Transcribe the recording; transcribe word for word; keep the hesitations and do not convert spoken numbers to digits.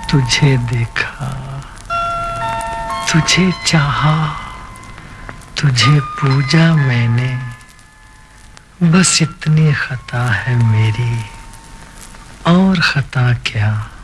तुझे देखा, तुझे चाहा, तुझे पूजा मैंने, बस इतनी खता है मेरी, और खता क्या।